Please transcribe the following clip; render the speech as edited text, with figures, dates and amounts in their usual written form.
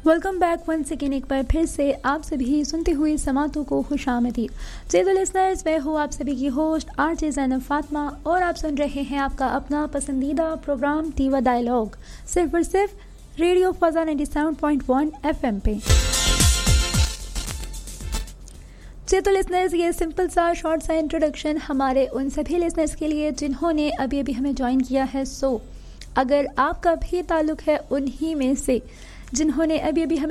Welcome back once again, एक बार फिर से आप सभी सुनते हुए समातों को खुशामदीद। तो लिसनर्स, मैं हूँ आप सभी की होस्ट आरजे ज़ैनब फातिमा और आप सुन रहे हैं आपका अपना पसंदीदा प्रोग्राम दीवा डायलॉग, सिर्फ और सिर्फ रेडियो फजा 97.1 FM पे। तो लिसनर्स, ये सिंपल सा शॉर्ट सा इंट्रोडक्शन हमारे उन सभी लिसनर्स के लिए जिन्होंने अभी अभी हमें ज्वाइन किया है। अगर आपका भी ताल्लुक है उन्हीं में से जिन्होंने अभी अभी हमें